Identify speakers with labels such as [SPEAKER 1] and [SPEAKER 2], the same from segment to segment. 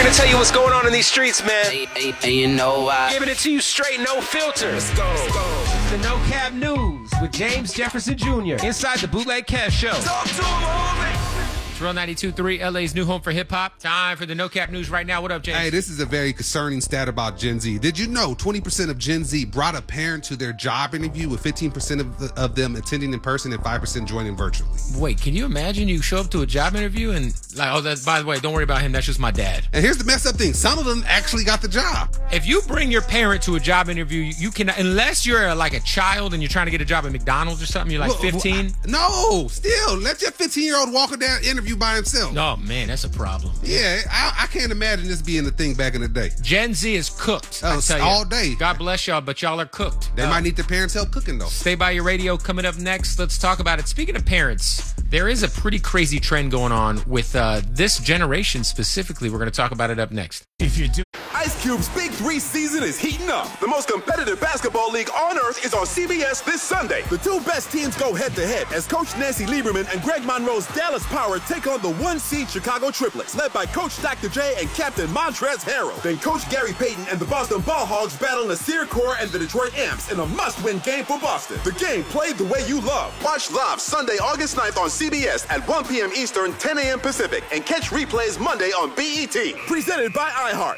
[SPEAKER 1] to tell you what's going on in these streets, man.
[SPEAKER 2] You know why?
[SPEAKER 1] Giving it to you straight, no filter. Let's go.
[SPEAKER 3] The No Cap News with James Jefferson Jr. inside the Bootleg Kev Show.
[SPEAKER 1] Talk to him, homie.
[SPEAKER 3] It's Real 92.3, LA's new home for hip-hop. Time for the No Cap News right now. What up, James?
[SPEAKER 4] Hey, this is a very concerning stat about Gen Z. Did you know 20% of Gen Z brought a parent to their job interview, with 15% of them attending in person and 5% joining virtually?
[SPEAKER 3] Wait, can you imagine you show up to a job interview and like, oh, that's, by the way, don't worry about him. That's just my dad.
[SPEAKER 4] And here's the messed up thing. Some of them actually got the job.
[SPEAKER 3] If you bring your parent to a job interview, you can, unless you're like a child and you're trying to get a job at McDonald's or something, you're like 15.
[SPEAKER 4] No, still, let your 15-year-old walk in there interview by himself.
[SPEAKER 3] Oh, man, that's a problem.
[SPEAKER 4] Yeah, I can't imagine this being the thing back in the day.
[SPEAKER 3] Gen Z is cooked. I tell you.
[SPEAKER 4] All day.
[SPEAKER 3] God bless y'all, but y'all are cooked.
[SPEAKER 4] They might need their parents' help cooking, though.
[SPEAKER 3] Stay by your radio. Coming up next, let's talk about it. Speaking of parents, there is a pretty crazy trend going on with this generation specifically. We're going to talk about it up next. If you do.
[SPEAKER 5] Ice Cube's Big 3 season is heating up. The most competitive basketball league on earth is on CBS this Sunday. The two best teams go head-to-head as Coach Nancy Lieberman and Greg Monroe's Dallas Power take on the one-seed Chicago Triplets, led by Coach Dr. J and Captain Montrezl Harrell. Then Coach Gary Payton and the Boston Ball Hogs battle Nasir Kaur and the Detroit Amps in a must-win game for Boston. The game played the way you love. Watch live Sunday, August 9th on CBS at 1 p.m. Eastern, 10 a.m. Pacific, and catch replays Monday on BET. Presented by iHeart.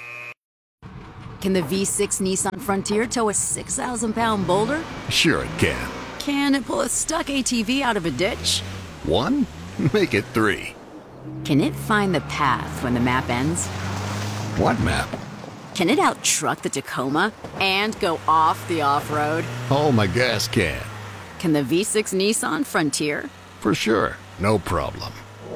[SPEAKER 6] Can the V6 Nissan Frontier tow a 6,000-pound boulder?
[SPEAKER 7] Sure it can.
[SPEAKER 6] Can it pull a stuck ATV out of a ditch?
[SPEAKER 7] 1? Make it 3.
[SPEAKER 6] Can it find the path when the map ends?
[SPEAKER 7] What map?
[SPEAKER 6] Can it out-truck the Tacoma and go off the off-road?
[SPEAKER 7] Oh, my gas can.
[SPEAKER 6] Can the V6 Nissan Frontier?
[SPEAKER 7] For sure. No problem.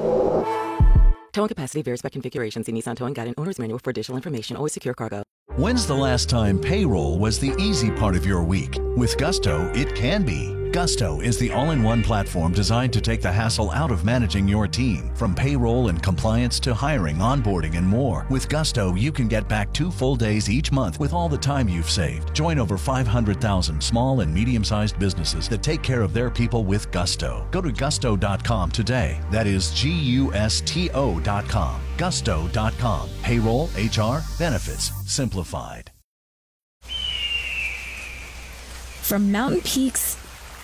[SPEAKER 8] Towing capacity varies by configuration. See Nissan Towing Guide and Owner's Manual for additional information. Always secure cargo.
[SPEAKER 9] When's the last time payroll was the easy part of your week? With Gusto, it can be. Gusto is the all-in-one platform designed to take the hassle out of managing your team. From payroll and compliance to hiring, onboarding, and more. With Gusto, you can get back 2 full days each month with all the time you've saved. Join over 500,000 small and medium-sized businesses that take care of their people with Gusto. Go to gusto.com today. That is Gusto.com. Gusto.com. Payroll, HR, benefits, simplified.
[SPEAKER 10] From mountain peaks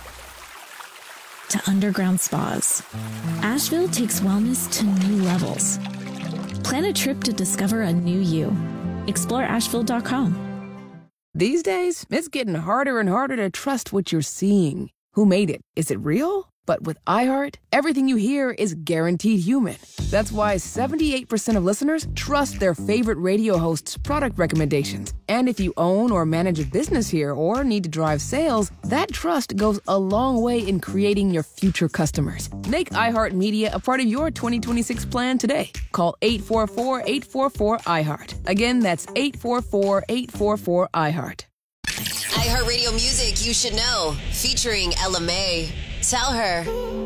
[SPEAKER 10] to underground spas, Asheville takes wellness to new levels. Plan a trip to discover a new you. Explore Asheville.com.
[SPEAKER 11] These days, it's getting harder and harder to trust what you're seeing. Who made it? Is it real? But with iHeart, everything you hear is guaranteed human. That's why 78% of listeners trust their favorite radio hosts' product recommendations. And if you own or manage a business here or need to drive sales, that trust goes a long way in creating your future customers. Make iHeart Media a part of your 2026 plan today. Call 844-844-iHeart. Again, that's 844-844-iHeart.
[SPEAKER 12] iHeartRadio Music You Should Know, featuring Ella May. Tell her.